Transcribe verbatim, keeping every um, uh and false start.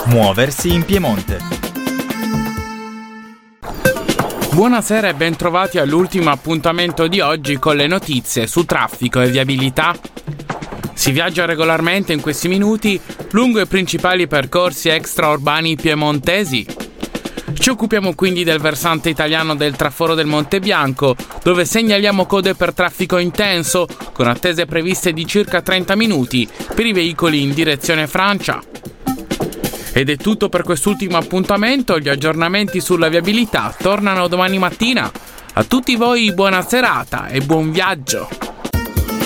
Muoversi in Piemonte. Buonasera e bentrovati all'ultimo appuntamento di oggi con le notizie su traffico e viabilità. Si viaggia regolarmente in questi minuti lungo i principali percorsi extraurbani piemontesi. Ci occupiamo quindi del versante italiano del traforo del Monte Bianco, dove segnaliamo code per traffico intenso, con attese previste di circa trenta minuti per i veicoli in direzione Francia. Ed è tutto per quest'ultimo appuntamento, gli aggiornamenti sulla viabilità tornano domani mattina. A tutti voi buona serata e buon viaggio!